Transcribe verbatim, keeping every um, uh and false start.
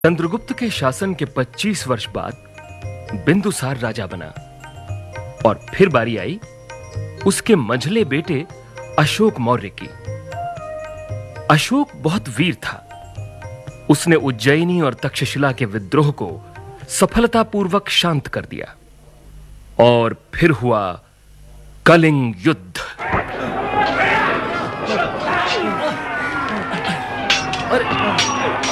चंद्रगुप्त के शासन के पच्चीस वर्ष बाद बिंदुसार राजा बना और फिर बारी आई उसके मंझले बेटे अशोक मौर्य की। अशोक बहुत वीर था। उसने उज्जैनी और तक्षशिला के विद्रोह को सफलतापूर्वक शांत कर दिया और फिर हुआ कलिंग युद्ध। अरे